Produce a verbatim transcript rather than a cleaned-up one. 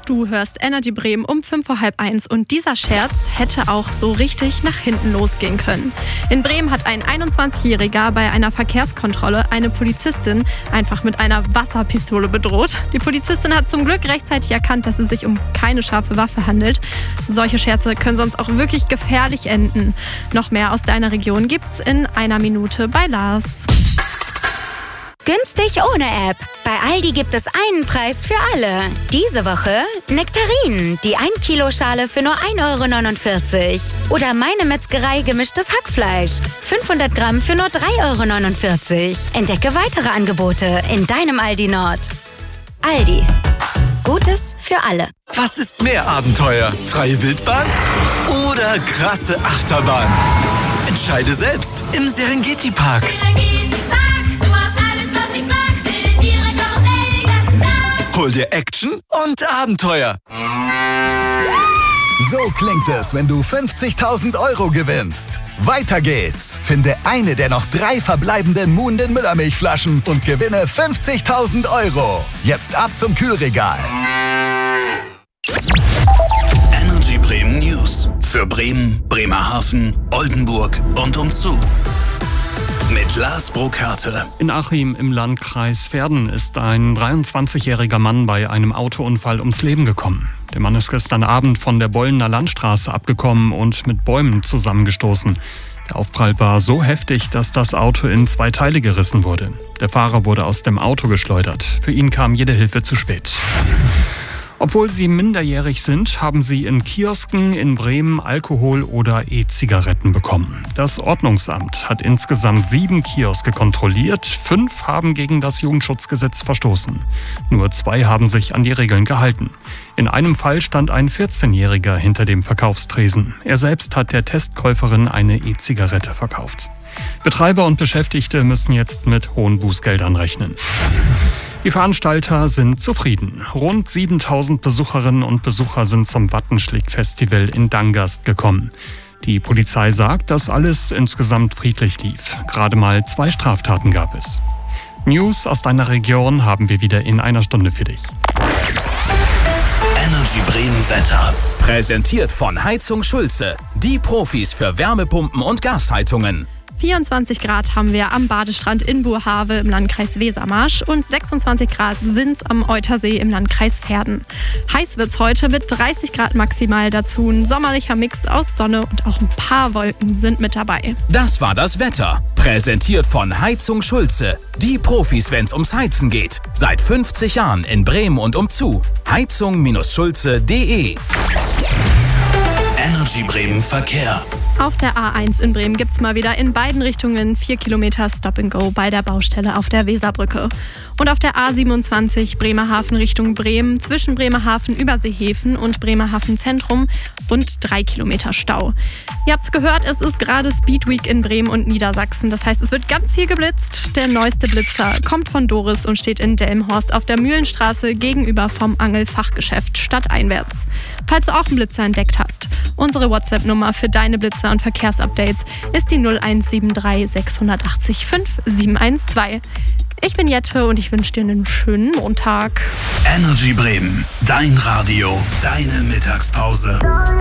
Du hörst Energy Bremen um fünf vor halb eins und dieser Scherz hätte auch so richtig nach hinten losgehen können. In Bremen hat ein einundzwanzigjähriger bei einer Verkehrskontrolle eine Polizistin einfach mit einer Wasserpistole bedroht. Die Polizistin hat zum Glück rechtzeitig erkannt, dass es sich um keine scharfe Waffe handelt. Solche Scherze können sonst auch wirklich gefährlich enden. Noch mehr aus deiner Region gibt's in einer Minute bei Lars. Günstig ohne App. Bei Aldi gibt es einen Preis für alle. Diese Woche Nektarinen, die ein Kilo Schale für nur ein Euro neunundvierzig. Oder Meine Metzgerei gemischtes Hackfleisch. fünfhundert Gramm für nur drei Euro neunundvierzig. Entdecke weitere Angebote in deinem Aldi Nord. Aldi. Gutes für alle. Was ist mehr Abenteuer? Freie Wildbahn oder krasse Achterbahn? Entscheide selbst im Serengeti Park. Hol dir Action und Abenteuer. So klingt es, wenn du fünfzigtausend Euro gewinnst. Weiter geht's. Finde eine der noch drei verbleibenden Muhnden Müllermilchflaschen und gewinne fünfzigtausend Euro. Jetzt ab zum Kühlregal. Energy Bremen News. Für Bremen, Bremerhaven, Oldenburg und umzu. Mit Lars Burkhardt. In Achim im Landkreis Verden ist ein dreiundzwanzigjähriger Mann bei einem Autounfall ums Leben gekommen. Der Mann ist gestern Abend von der Bollener Landstraße abgekommen und mit Bäumen zusammengestoßen. Der Aufprall war so heftig, dass das Auto in zwei Teile gerissen wurde. Der Fahrer wurde aus dem Auto geschleudert. Für ihn kam jede Hilfe zu spät. Obwohl sie minderjährig sind, haben sie in Kiosken in Bremen Alkohol oder E-Zigaretten bekommen. Das Ordnungsamt hat insgesamt sieben Kioske kontrolliert. Fünf haben gegen das Jugendschutzgesetz verstoßen. Nur zwei haben sich an die Regeln gehalten. In einem Fall stand ein vierzehnjähriger hinter dem Verkaufstresen. Er selbst hat der Testkäuferin eine E-Zigarette verkauft. Betreiber und Beschäftigte müssen jetzt mit hohen Bußgeldern rechnen. Die Veranstalter sind zufrieden. Rund siebentausend Besucherinnen und Besucher sind zum Wattenschlick-Festival in Dangast gekommen. Die Polizei sagt, dass alles insgesamt friedlich lief. Gerade mal zwei Straftaten gab es. News aus deiner Region haben wir wieder in einer Stunde für dich. Energy Bremen Wetter. Präsentiert von Heizung Schulze. Die Profis für Wärmepumpen und Gasheizungen. vierundzwanzig Grad haben wir am Badestrand in Burhave im Landkreis Wesermarsch und sechsundzwanzig Grad sind es am Eutersee im Landkreis Verden. Heiß wird's heute mit dreißig Grad maximal, dazu ein sommerlicher Mix aus Sonne und auch ein paar Wolken sind mit dabei. Das war das Wetter. Präsentiert von Heizung Schulze. Die Profis, wenn's ums Heizen geht. Seit fünfzig Jahren in Bremen und umzu. heizung Schulze punkt de. Energy Bremen Verkehr. Auf der A eins in Bremen gibt's mal wieder in beiden Richtungen vier Kilometer Stop and Go bei der Baustelle auf der Weserbrücke. Und auf der A siebenundzwanzig Bremerhaven Richtung Bremen zwischen Bremerhaven Überseehäfen und Bremerhaven Zentrum rund drei Kilometer Stau. Ihr habt's gehört, es ist gerade Speed Week in Bremen und Niedersachsen. Das heißt, es wird ganz viel geblitzt. Der neueste Blitzer kommt von Doris und steht in Delmenhorst auf der Mühlenstraße gegenüber vom Angelfachgeschäft stadteinwärts. Falls du auch einen Blitzer entdeckt hast, unsere WhatsApp-Nummer für deine Blitzer und Verkehrsupdates ist die null eins sieben drei sechs acht null fünf sieben eins zwei. Ich bin Jette und ich wünsche dir einen schönen Montag. Energy Bremen, dein Radio, deine Mittagspause.